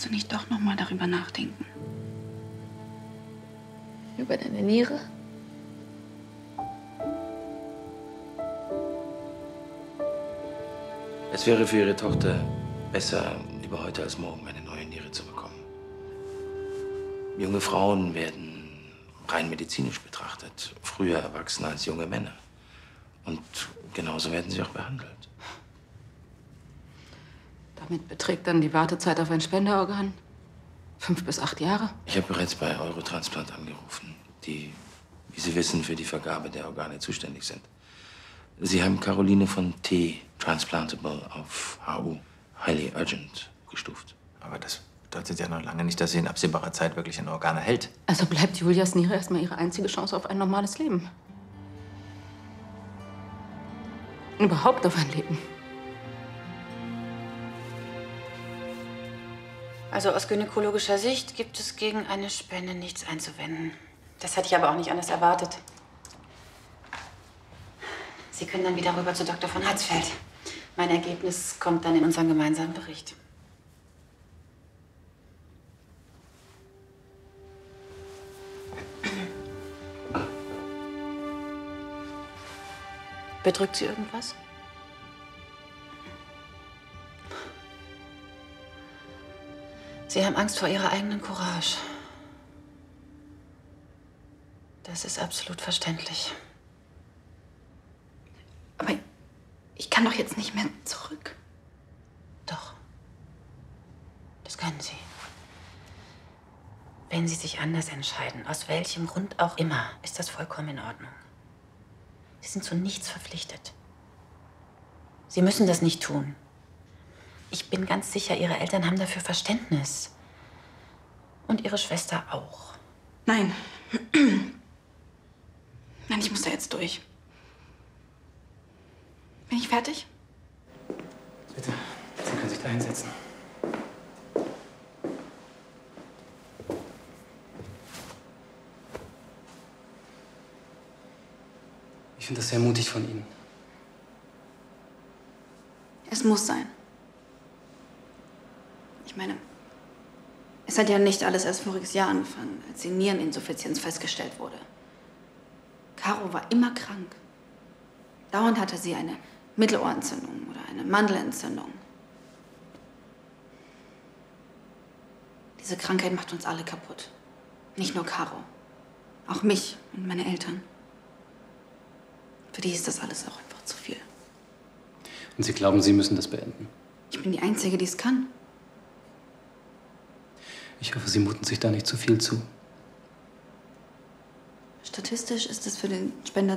Willst du nicht doch noch mal darüber nachdenken? Über deine Niere? Es wäre für Ihre Tochter besser, lieber heute als morgen eine neue Niere zu bekommen. Junge Frauen werden rein medizinisch betrachtet früher erwachsen als junge Männer. Und genauso werden sie auch behandelt. Damit beträgt dann die Wartezeit auf ein Spenderorgan 5 bis 8 Jahre. Ich habe bereits bei Eurotransplant angerufen, die, wie Sie wissen, für die Vergabe der Organe zuständig sind. Sie haben Caroline von T. Transplantable auf HU, Highly Urgent, gestuft. Aber das bedeutet ja noch lange nicht, dass sie in absehbarer Zeit wirklich ein Organ erhält. Also bleibt Julias Niere erstmal ihre einzige Chance auf ein normales Leben. Überhaupt auf ein Leben. Also aus gynäkologischer Sicht gibt es gegen eine Spende nichts einzuwenden. Das hatte ich aber auch nicht anders erwartet. Sie können dann wieder rüber zu Dr. von Hatzfeld. Mein Ergebnis kommt dann in unseren gemeinsamen Bericht. Bedrückt Sie irgendwas? Sie haben Angst vor Ihrer eigenen Courage. Das ist absolut verständlich. Aber ich kann doch jetzt nicht mehr zurück. Doch. Das können Sie. Wenn Sie sich anders entscheiden, aus welchem Grund auch immer, ist das vollkommen in Ordnung. Sie sind zu nichts verpflichtet. Sie müssen das nicht tun. Ich bin ganz sicher, Ihre Eltern haben dafür Verständnis. Und Ihre Schwester auch. Nein. Nein, ich muss da jetzt durch. Bin ich fertig? Bitte, Sie können sich da hinsetzen. Ich finde das sehr mutig von Ihnen. Es muss sein. Ich meine, es hat ja nicht alles erst voriges Jahr angefangen, als die Niereninsuffizienz festgestellt wurde. Caro war immer krank. Dauernd hatte sie eine Mittelohrentzündung oder eine Mandelentzündung. Diese Krankheit macht uns alle kaputt. Nicht nur Caro. Auch mich und meine Eltern. Für die ist das alles auch einfach zu viel. Und Sie glauben, Sie müssen das beenden? Ich bin die Einzige, die es kann. Ich hoffe, Sie muten sich da nicht zu viel zu. Statistisch ist es für den Spender